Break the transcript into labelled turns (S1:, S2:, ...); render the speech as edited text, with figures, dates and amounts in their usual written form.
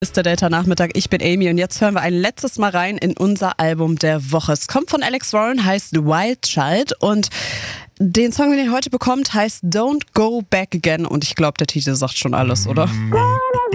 S1: Ist der Delta-Nachmittag, ich bin Amy und jetzt hören wir ein letztes Mal rein in unser Album der Woche. Es kommt von Alex Warren, heißt Wild Child und den Song, den ihr heute bekommt, heißt Don't Go Back Again und ich glaube, der Titel sagt schon alles, oder?